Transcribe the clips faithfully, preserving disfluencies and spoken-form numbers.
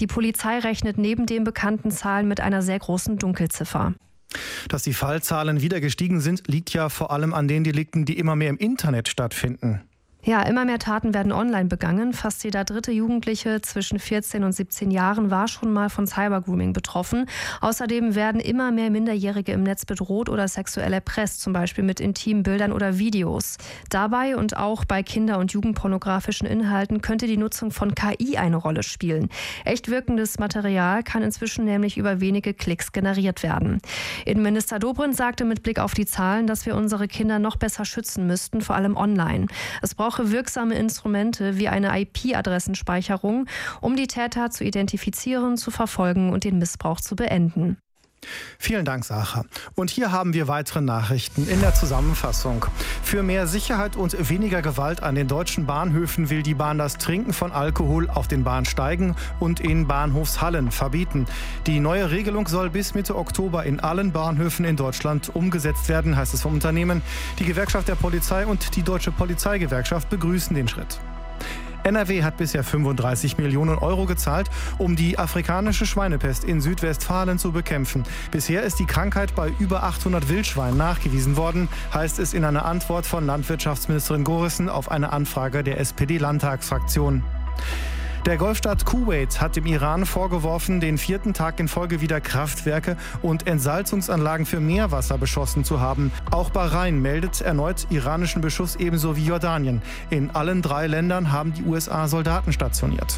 Die Polizei rechnet neben den bekannten Zahlen mit einer sehr großen Dunkelziffer. Dass die Fallzahlen wieder gestiegen sind, liegt ja vor allem an den Delikten, die immer mehr im Internet stattfinden. Ja, immer mehr Taten werden online begangen. Fast jeder dritte Jugendliche zwischen vierzehn und siebzehn Jahren war schon mal von Cybergrooming betroffen. Außerdem werden immer mehr Minderjährige im Netz bedroht oder sexuell erpresst, zum Beispiel mit intimen Bildern oder Videos. Dabei und auch bei Kinder- und Jugendpornografischen Inhalten könnte die Nutzung von K I eine Rolle spielen. Echt wirkendes Material kann inzwischen nämlich über wenige Klicks generiert werden. Innenminister Dobrindt sagte mit Blick auf die Zahlen, dass wir unsere Kinder noch besser schützen müssten, vor allem online. Es braucht wirksame Instrumente wie eine I P-Adressenspeicherung, um die Täter zu identifizieren, zu verfolgen und den Missbrauch zu beenden. Vielen Dank, Sacha. Und hier haben wir weitere Nachrichten in der Zusammenfassung. Für mehr Sicherheit und weniger Gewalt an den deutschen Bahnhöfen will die Bahn das Trinken von Alkohol auf den Bahnsteigen und in Bahnhofshallen verbieten. Die neue Regelung soll bis Mitte Oktober in allen Bahnhöfen in Deutschland umgesetzt werden, heißt es vom Unternehmen. Die Gewerkschaft der Polizei und die Deutsche Polizeigewerkschaft begrüßen den Schritt. N R W hat bisher fünfunddreißig Millionen Euro gezahlt, um die afrikanische Schweinepest in Südwestfalen zu bekämpfen. Bisher ist die Krankheit bei über achthundert Wildschweinen nachgewiesen worden, heißt es in einer Antwort von Landwirtschaftsministerin Gorissen auf eine Anfrage der S P D-Landtagsfraktion. Der Golfstaat Kuwait hat dem Iran vorgeworfen, den vierten Tag in Folge wieder Kraftwerke und Entsalzungsanlagen für Meerwasser beschossen zu haben. Auch Bahrain meldet erneut iranischen Beschuss, ebenso wie Jordanien. In allen drei Ländern haben die U S A Soldaten stationiert.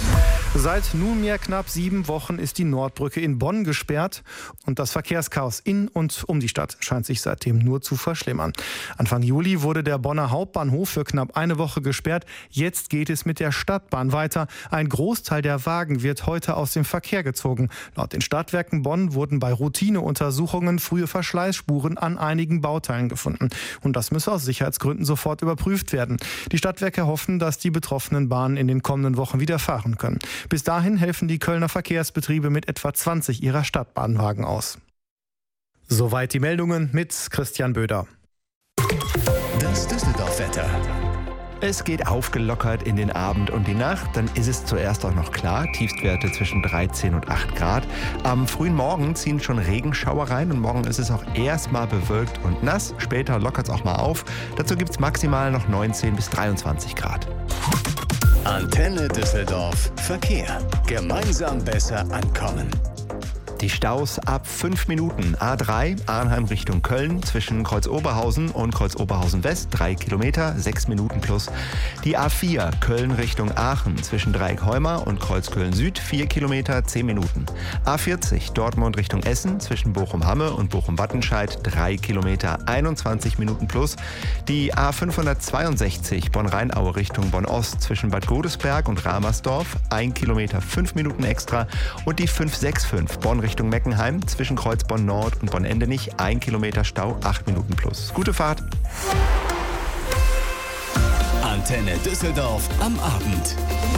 Seit nunmehr knapp sieben Wochen ist die Nordbrücke in Bonn gesperrt und das Verkehrschaos in und um die Stadt scheint sich seitdem nur zu verschlimmern. Anfang Juli wurde der Bonner Hauptbahnhof für knapp eine Woche gesperrt. Jetzt geht es mit der Stadtbahn weiter. Ein Großteil der Wagen wird heute aus dem Verkehr gezogen. Laut den Stadtwerken Bonn wurden bei Routineuntersuchungen frühe Verschleißspuren an einigen Bauteilen gefunden. Und das müsse aus Sicherheitsgründen sofort überprüft werden. Die Stadtwerke hoffen, dass die betroffenen Bahnen in den kommenden Wochen wieder fahren können. Bis dahin helfen die Kölner Verkehrsbetriebe mit etwa zwanzig ihrer Stadtbahnwagen aus. Soweit die Meldungen mit Christian Böder. Das Düsseldorf-Wetter. Es geht aufgelockert in den Abend und die Nacht. Dann ist es zuerst auch noch klar. Tiefstwerte zwischen dreizehn und acht Grad. Am frühen Morgen ziehen schon Regenschauer rein und morgen ist es auch erstmal bewölkt und nass. Später lockert es auch mal auf. Dazu gibt es maximal noch neunzehn bis dreiundzwanzig Grad. Antenne Düsseldorf Verkehr. Gemeinsam besser ankommen. Die Staus ab fünf Minuten. A drei, Arnheim Richtung Köln, zwischen Kreuz-Oberhausen und Kreuz-Oberhausen West, drei Kilometer, sechs Minuten plus. Die A vier, Köln Richtung Aachen, zwischen Dreieck-Heumar und Kreuzköln Süd, vier Kilometer, zehn Minuten. A vierzig, Dortmund Richtung Essen, zwischen Bochum-Hamme und Bochum-Wattenscheid, drei Kilometer, einundzwanzig Minuten plus. Die A fünfhundertzweiundsechzig, Bonn-Rheinaue Richtung Bonn-Ost, zwischen Bad Godesberg und Ramersdorf, ein Kilometer, fünf Minuten extra. Und die fünf sechs fünf, Bonn Richtung Richtung Meckenheim, zwischen Kreuzbonn Nord und Bonn-Endenich, ein Kilometer Stau, acht Minuten plus. Gute Fahrt! Antenne Düsseldorf am Abend.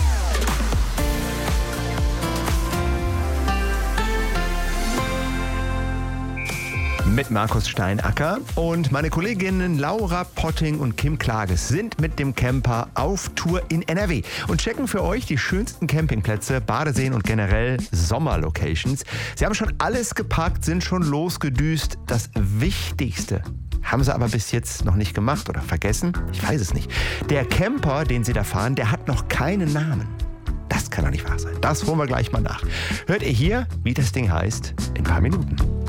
Mit Markus Steinacker und meine Kolleginnen Laura Potting und Kim Klages sind mit dem Camper auf Tour in N R W und checken für euch die schönsten Campingplätze, Badeseen und generell Sommerlocations. Sie haben schon alles gepackt, sind schon losgedüst. Das Wichtigste haben sie aber bis jetzt noch nicht gemacht oder vergessen? Ich weiß es nicht. Der Camper, den sie da fahren, der hat noch keinen Namen. Das kann doch nicht wahr sein. Das holen wir gleich mal nach. Hört ihr hier, wie das Ding heißt, in ein paar Minuten.